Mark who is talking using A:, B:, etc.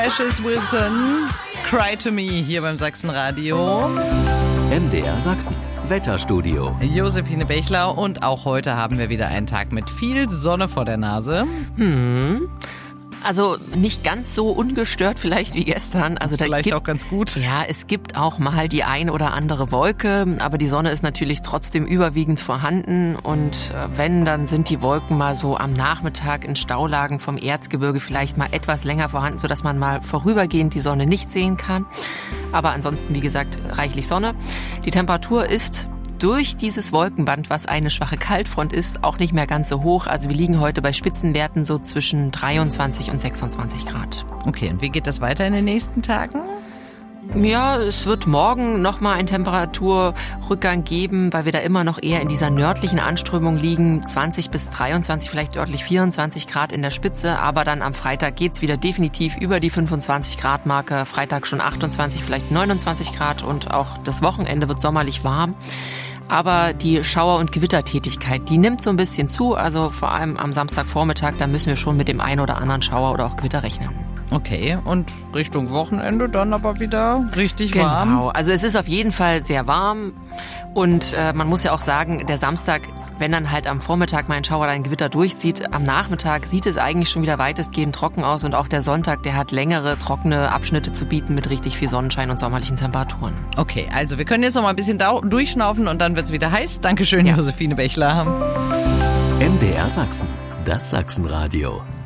A: Ashes Wilson, Cry to Me hier beim Sachsenradio.
B: MDR Sachsen, Wetterstudio.
A: Josephine Bechler und auch heute haben wir wieder einen Tag mit viel Sonne vor der Nase.
C: Also nicht ganz so ungestört vielleicht wie gestern. Also da
A: vielleicht auch ganz gut.
C: Ja, es gibt auch mal die ein oder andere Wolke, aber die Sonne ist natürlich trotzdem überwiegend vorhanden. Und wenn, dann sind die Wolken mal so am Nachmittag in Staulagen vom Erzgebirge vielleicht mal etwas länger vorhanden, sodass man mal vorübergehend die Sonne nicht sehen kann. Aber ansonsten, wie gesagt, reichlich Sonne. Die Temperatur ist durch dieses Wolkenband, was eine schwache Kaltfront ist, auch nicht mehr ganz so hoch. Also wir liegen heute bei Spitzenwerten so zwischen 23 und 26 Grad.
A: Okay, und wie geht das weiter in den nächsten Tagen?
C: Ja, es wird morgen nochmal einen Temperaturrückgang geben, weil wir da immer noch eher in dieser nördlichen Anströmung liegen. 20 bis 23, vielleicht örtlich 24 Grad in der Spitze. Aber dann am Freitag geht's wieder definitiv über die 25 Grad Marke. Freitag schon 28, vielleicht 29 Grad und auch das Wochenende wird sommerlich warm. Aber die Schauer- und Gewittertätigkeit, die nimmt so ein bisschen zu. Also vor allem am Samstagvormittag, da müssen wir schon mit dem einen oder anderen Schauer oder auch Gewitter rechnen.
A: Okay, und Richtung Wochenende dann aber wieder richtig warm?
C: Genau, also es ist auf jeden Fall sehr warm. Und man muss ja auch sagen, der Samstag, wenn dann halt am Vormittag mal ein Schauer oder ein Gewitter durchzieht, am Nachmittag sieht es eigentlich schon wieder weitestgehend trocken aus. Und auch der Sonntag, der hat längere, trockene Abschnitte zu bieten mit richtig viel Sonnenschein und sommerlichen Temperaturen.
A: Okay, also wir können jetzt noch mal ein bisschen durchschnaufen und dann wird's wieder heiß. Dankeschön, Josephine Bechler.
B: MDR Sachsen, das Sachsenradio.